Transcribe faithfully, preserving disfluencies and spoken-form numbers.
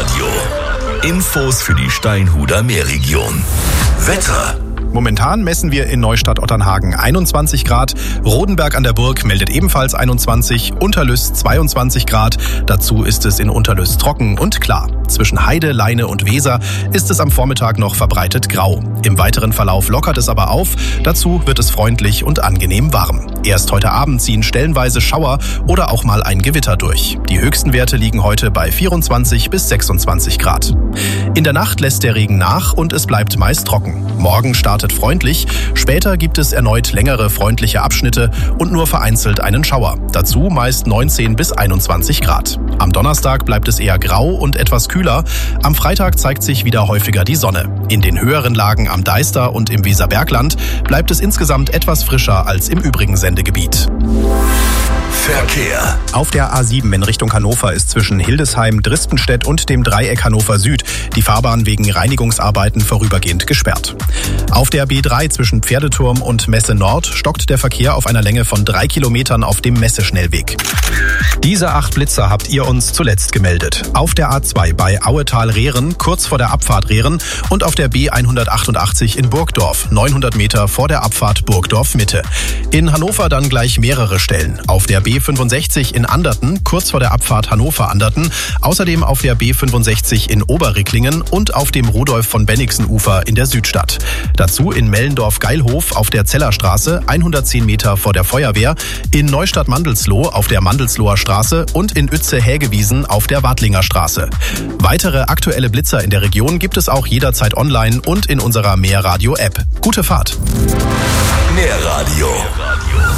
Nährradio. Infos für die Steinhuder Meerregion. Wetter. Momentan messen wir in Neustadt-Otternhagen einundzwanzig Grad, Rodenberg an der Burg meldet ebenfalls einundzwanzig, Unterlüß zweiundzwanzig Grad, dazu ist es in Unterlüß trocken und klar. Zwischen Heide, Leine und Weser ist es am Vormittag noch verbreitet grau. Im weiteren Verlauf lockert es aber auf, dazu wird es freundlich und angenehm warm. Erst heute Abend ziehen stellenweise Schauer oder auch mal ein Gewitter durch. Die höchsten Werte liegen heute bei vierundzwanzig bis sechsundzwanzig Grad. In der Nacht lässt der Regen nach und es bleibt meist trocken. Morgen startet freundlich, später gibt es erneut längere freundliche Abschnitte und nur vereinzelt einen Schauer. Dazu meist neunzehn bis einundzwanzig Grad. Am Donnerstag bleibt es eher grau und etwas kühler. Am Freitag zeigt sich wieder häufiger die Sonne. In den höheren Lagen am Deister und im Weserbergland bleibt es insgesamt etwas frischer als im übrigen Sendegebiet. Verkehr. Auf der A sieben in Richtung Hannover ist zwischen Hildesheim, Drispenstedt und dem Dreieck Hannover Süd die Fahrbahn wegen Reinigungsarbeiten vorübergehend gesperrt. Auf der B drei zwischen Pferdeturm und Messe Nord stockt der Verkehr auf einer Länge von drei Kilometern auf dem Messeschnellweg. Diese acht Blitzer habt ihr uns zuletzt gemeldet. Auf der A zwei bei Auetal-Rehren, kurz vor der Abfahrt Rehren und auf der B hundertachtundachtzig in Burgdorf, neunhundert Meter vor der Abfahrt Burgdorf Mitte. In Hannover dann gleich mehrere Stellen. Auf der B fünfundsechzig in Anderten, kurz vor der Abfahrt Hannover-Anderten, außerdem auf der B fünfundsechzig in Oberricklingen und auf dem Rudolf-von-Bennigsen-Ufer in der Südstadt. Dazu in Mellendorf-Geilhof auf der Zellerstraße, hundertzehn Meter vor der Feuerwehr, in Neustadt-Mandelsloh auf der Mandelsloher Straße und in Uetze-Hägewiesen auf der Wadlinger Straße. Weitere aktuelle Blitzer in der Region gibt es auch jederzeit online und in unserer Nährradio-App. Gute Fahrt! Nährradio.